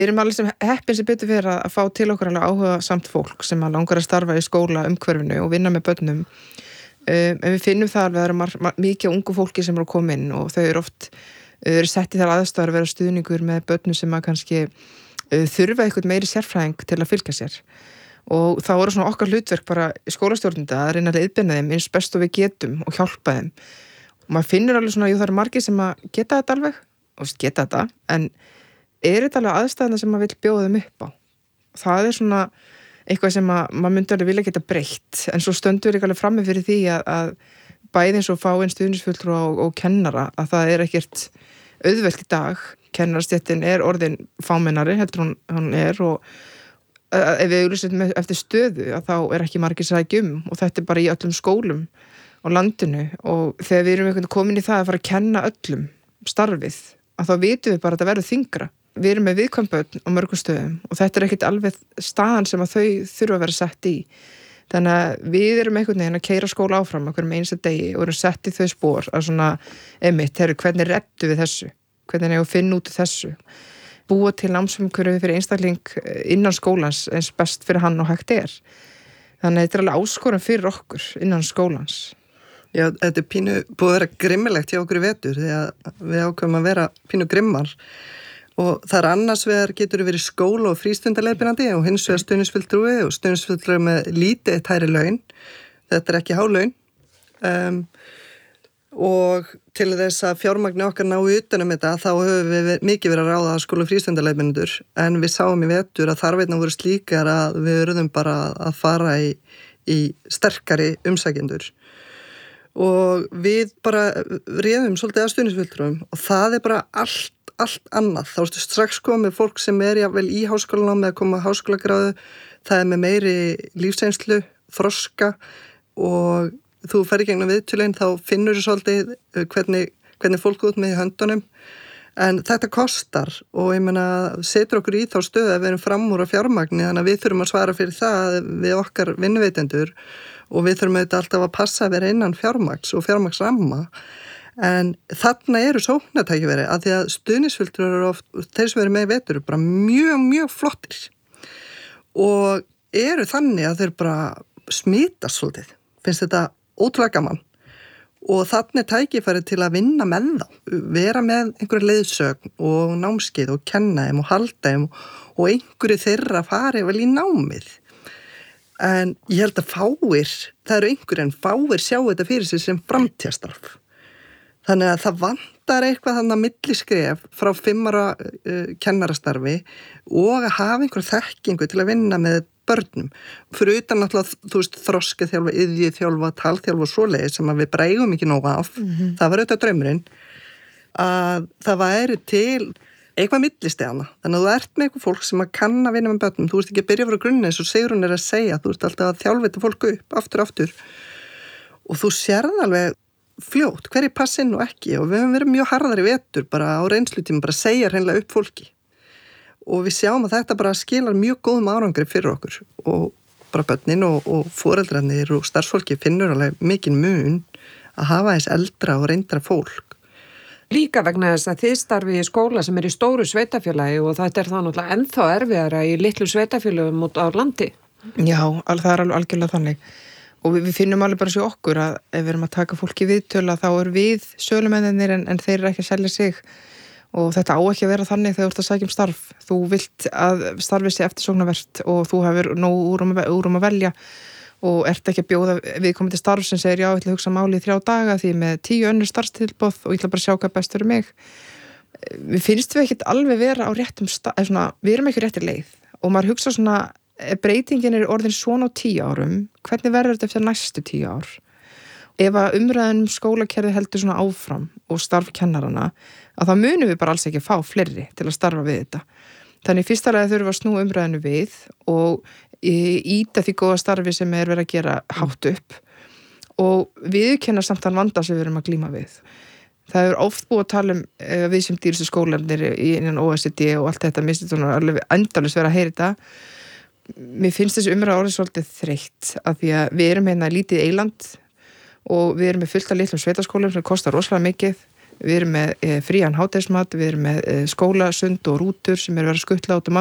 Við erum alveg sem heppin sem betur fyrir að fá til okkur alveg áhuga samt fólk sem að langar að starfa í skóla umhverfinu og vinna með börnum. En við finnum það alveg að það eru mikið ungu fólki sem eru að koma inn og þau eru oft sett í þær aðstæður að vera stuðningur með börnum sem að kannski þurfa eitthvað meiri sérfræðing til að fylgja sér. Og þá eru svona okkar hlutverk bara skólastjórnenda að reyna að leiðbeina þeim eins best og við getum og hjálpa þeim. Og maður finnur alveg svona, það eru margir sem að geta þetta alveg, og geta þetta, en þetta alveg aðstæðna sem maður vill bjóða þeim upp á. Það svona eitthvað sem maður myndi alveg vilja geta breytt, en svo stöndur við alveg frammi fyrir því að bæði eins og fáinn stuðningsfulltrúa og kennara, að það ekkert auðvelt í dag. Kennarastéttin orðin fámennari, heldur hún og ef við auglýsum eftir stöðu að þá ekki margir sækja og þetta bara í öllum skólum á landinu og þegar við erum einhvern veginn komin í það að fara að kenna öllum starfið að þá vitum við bara að það verður þyngra. Við erum með viðkvæm börn á mörgum stöðum og þetta ekkert alveg staðan sem að þau þurfa að vera sett í. Þannig að við erum einhvern veginn að keyra skóla áfram á hverjum einasta degi og erum sett í þau spor að svona, hvernig rettu við þessu? Hvernig eigum við að finna út þessu? Búa til námsumhverfi fyrir einstakling innan skólans eins best fyrir hann og hægt Þannig að þetta alveg áskorun fyrir okkur innan skólans. Já, þetta pínu búið að vera grimmilegt hjá okkur í vetur því að við ákveðum að vera pínu grimmar og þar annars vegar getur verið skóla og frístundaleiðbeinandi og hins vegar stuðningsfulltrúi og stuðningsfulltrúi með lítið hærri laun. Þetta ekki há laun. Og til þess að fjármagni okkar ná utanum þetta þá höfum við mikið verið að ráða skóla og frístundaleiðbeinendur en við sáum í vetur að þarfirnar voru slíkar að við verðum bara að fara í sterkari umsækjendur og við bara réðum svolítið að stuðningsfulltrúum og það bara allt annað. Þá ertu strax komið fólk sem jafnvel í háskólanámi eða koma háskólagráðu, það með meiri lífsreynslu, þroska og þú ferð í gegnum viðtölin þá finnur þú svolítið hvernig fólk út með í höndunum en þetta kostar og ég meina setur okkur í þá stöðu að við erum fram úr á fjármagni þannig að við þurfum að svara fyrir það við okkar vinnuveitendur og við þurfum auðvitað alltaf að passa að vera innan fjármagns og fjármagnsramma en þarna eru sóknartækifæri að því að stuðningsfulltrúar eru oft þeir sem eru með í vetur eru bara mjög flottir og eru þannig að þeir bara smitast svolítið. Finnst þetta ótrúlega gaman og þannig tækifæri til að vinna með þá, vera með einhverja leiðsögn og námskeið og kenna þeim og halda þeim og einhverju þeirra fari vel í námið. En ég held að það eru einhverju en fáir sjá þetta fyrir sig sem framtíðarstarf. Þannig að það vantar eitthvað þannig að milliskref frá 5 ára kennarastarfi og að hafa einhverja þekkingu til að vinna með börnum. Fyrir utan náttúrulega, þroskið þjálfa, iðjið þjálfa, talþjálfa og svoleiðis sem við bregum ekki nóg af. Það var auðvitað draumurinn að það væri til eitthvað millistegana. Þannig að þú ert með eitthvað fólk sem að kann að vinna með börnum. Þú ert ekki að byrja frá grunni eins og Sigrún að segja. Þú ert alltaf að þjálfa þetta fólk upp aftur. Og þú sérð alveg fljótt hverju passi inn og ekki og við höfum verið mjög harðar í vetur bara á reynslutíma bara segja hreinlega upp fólki. Og við sjáum að þetta bara skilar mjög góðum árangri fyrir okkur og bara börnin og foreldrarnir og starfsfólki finnur alveg mikinn mun að hafa þess eldra og reyndra fólk. Líka vegna þess að þið starfi í skóla sem í stóru sveitafélagi og þetta það náttúrulega ennþá erfiðara í litlu sveitafélagum út á landi. Já, það alveg algjörlega þannig. Og við finnum alveg bara sér okkur að ef við erum að taka fólki viðtölu þá við sölumennir en þeir eru ekki að selja sig. Og þetta á ekki að vera þannig þegar þú ert að sækja starf. Þú vilt að starfið sé eftirsóknarvert og þú hefur nóg úr að velja og ert ekki að bjóða viðkomandi starf sem segir já, ég ætla að hugsa máli í 3 daga því með 10 önnur starfstilboð og ég ætla bara að sjá hvað best fyrir mig. Við finnst við ekkert alveg vera á réttum við erum ekki rétti leið og maður hugsa svona, breytingin orðin svona á 10 árum, hvernig verður þetta eftir næstu 10 ár? Ef að umræðan skólakerfi heldur svona áfram og starf kennarana, að þá munum við bara alls ekki að fá fleiri til að starfa við þetta. Þannig fyrsta lagi þurfum við að snúa umræðinu við og íta því góða starfi sem verið að gera hátt upp og viðurkenna samt þann vanda sem við erum að glíma við. Það oft búið að tala við sem dýrstu skólarnir innan OECD og allt þetta, minnst þetta alveg endalaust vera að heyra þetta. Mér finnst þessi umræða orðið svolítið þreytt af því að við erum lítið eyland og við erum með fullt af litlum sveitaskólum sem kostar rosalega mikið. við erum með frían hádegismat, við erum með skólasund og rútur sem verið að skuttla út